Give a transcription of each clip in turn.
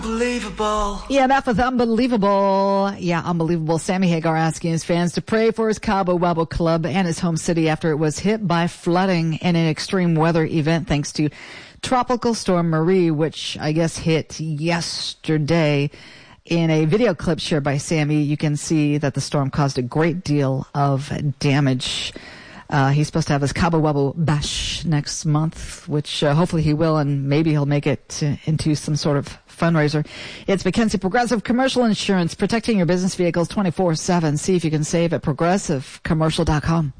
Unbelievable. EMF with Unbelievable. Yeah, unbelievable. Sammy Hagar asking his fans to pray for his Cabo Wabo club and his home city after it was hit by flooding in an extreme weather event thanks to Tropical Storm Marie, which I guess hit yesterday. In a video clip shared by Sammy, you can see that the storm caused a great deal of damage. He's supposed to have his Cabo Wabo Bash next month, which hopefully he will, and maybe he'll make it into some sort of fundraiser. It's Mackenzie Progressive Commercial Insurance, protecting your business vehicles 24/7. See if you can save at progressivecommercial.com.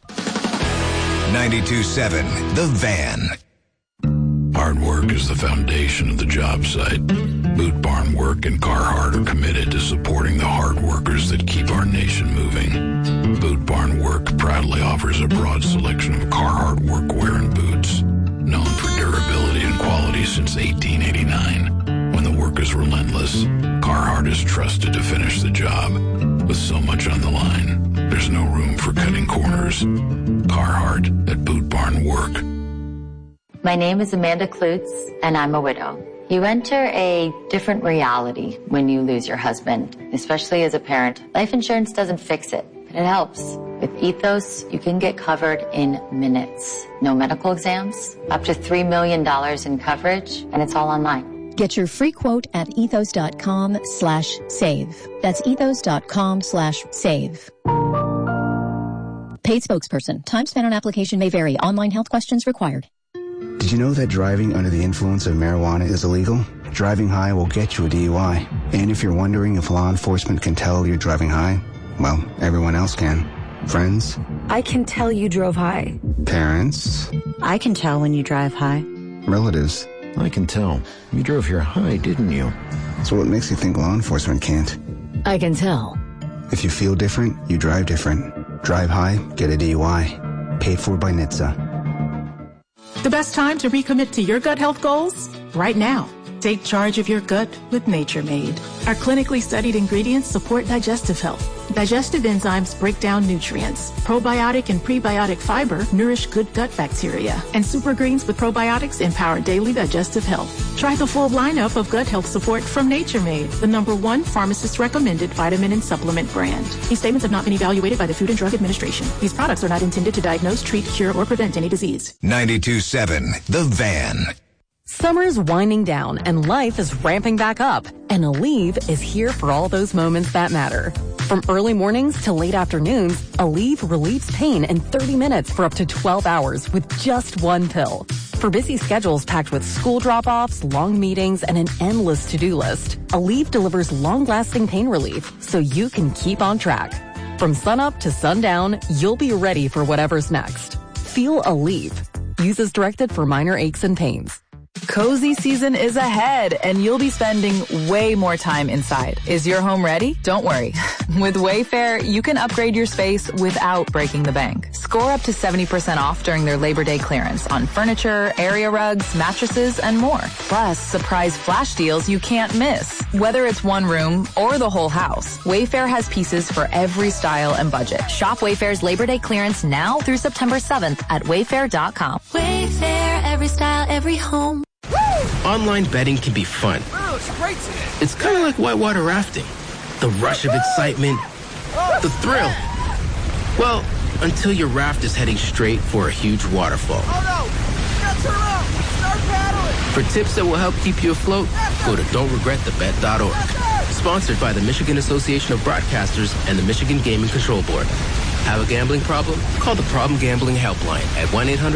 92.7 The Van. Hard work is the foundation of the job site. Boot Barn Work and Carhartt are committed to supporting the hard workers that keep our nation moving. Boot Barn Work proudly offers a broad selection of Carhartt workwear and boots, known for durability and quality since 1889. When the work is relentless, Carhartt is trusted to finish the job. With so much on the line, there's no room for cutting corners. Carhartt at Boot Barn Work. My name is Amanda Klutz, and I'm a widow. You enter a different reality when you lose your husband, especially as a parent. Life insurance doesn't fix it, but it helps. With Ethos, you can get covered in minutes. No medical exams, up to $3 million in coverage, and it's all online. Get your free quote at ethos.com/save. That's ethos.com/save. Paid spokesperson. Time spent on application may vary. Online health questions required. Did you know that driving under the influence of marijuana is illegal? Driving high will get you a DUI. And if you're wondering if law enforcement can tell you're driving high, well, everyone else can. Friends? I can tell you drove high. Parents? I can tell when you drive high. Relatives? I can tell. You drove here high, didn't you? So what makes you think law enforcement can't? I can tell. If you feel different, you drive different. Drive high, get a DUI. Paid for by NHTSA. The best time to recommit to your gut health goals? Right now. Take charge of your gut with Nature Made. Our clinically studied ingredients support digestive health. Digestive enzymes break down nutrients. Probiotic and prebiotic fiber nourish good gut bacteria. And super greens with probiotics empower daily digestive health. Try the full lineup of gut health support from Nature Made, the #1 pharmacist-recommended vitamin and supplement brand. These statements have not been evaluated by the Food and Drug Administration. These products are not intended to diagnose, treat, cure, or prevent any disease. 92.7 The Van. Summer's winding down and life is ramping back up. And Aleve is here for all those moments that matter. From early mornings to late afternoons, Aleve relieves pain in 30 minutes for up to 12 hours with just one pill. For busy schedules packed with school drop-offs, long meetings, and an endless to-do list, Aleve delivers long-lasting pain relief so you can keep on track. From sunup to sundown, you'll be ready for whatever's next. Feel Aleve. Use as directed for minor aches and pains. Cozy season is ahead, and you'll be spending way more time inside. Is your home ready? Don't worry. With Wayfair, you can upgrade your space without breaking the bank. Score up to 70% off during their Labor Day clearance on furniture, area rugs, mattresses, and more. Plus, surprise flash deals you can't miss. Whether it's one room or the whole house, Wayfair has pieces for every style and budget. Shop Wayfair's Labor Day clearance now through September 7th at wayfair.com. Wayfair, every style, every home. Online betting can be fun. It's kind of like whitewater rafting. The rush of excitement, the thrill. Well, until your raft is heading straight for a huge waterfall. Oh no! You gotta turn around! Start paddling! For tips that will help keep you afloat, go to don'tregretthebet.org. Sponsored by the Michigan Association of Broadcasters and the Michigan Gaming Control Board. Have a gambling problem? Call the Problem Gambling Helpline at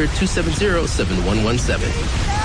1-800-270-7117.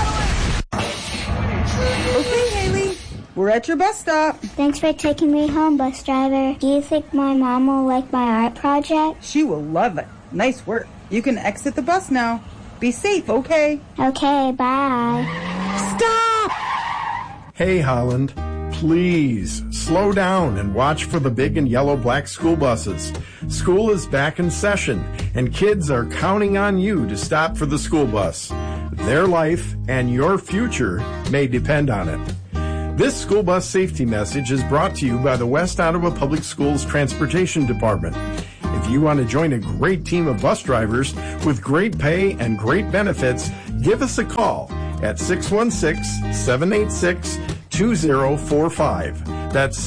Okay, Haley, we're at your bus stop. Thanks for taking me home, bus driver. Do you think my mom will like my art project? She will love it. Nice work. You can exit the bus now. Be safe, okay? Okay, bye. Stop! Hey, Holland. Please slow down and watch for the big and yellow black school buses. School is back in session, and kids are counting on you to stop for the school bus. Their life and your future may depend on it. This school bus safety message is brought to you by the West Ottawa Public Schools Transportation Department. If you want to join a great team of bus drivers with great pay and great benefits, give us a call at 616-786-2777. 616-786-2045. That's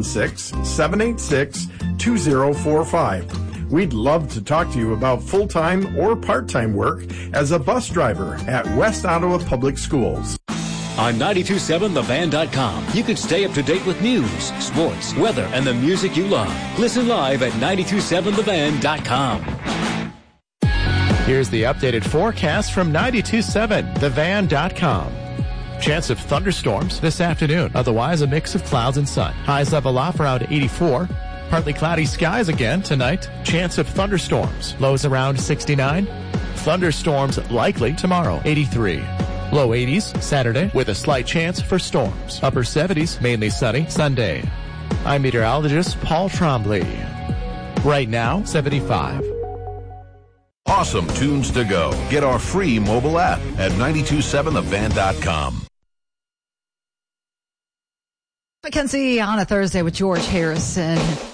616-786-2045. We'd love to talk to you about full-time or part-time work as a bus driver at West Ottawa Public Schools. On 927thevan.com, you can stay up to date with news, sports, weather, and the music you love. Listen live at 927thevan.com. Here's the updated forecast from 927thevan.com. Chance of thunderstorms this afternoon. Otherwise, a mix of clouds and sun. Highs level off around 84. Partly cloudy skies again tonight. Chance of thunderstorms. Lows around 69. Thunderstorms likely tomorrow, 83. Low 80s Saturday with a slight chance for storms. Upper 70s, mainly sunny Sunday. I'm meteorologist Paul Trombley. Right now, 75. Awesome tunes to go. Get our free mobile app at 927thevan.com. Mackenzie on a Thursday with George Harrison.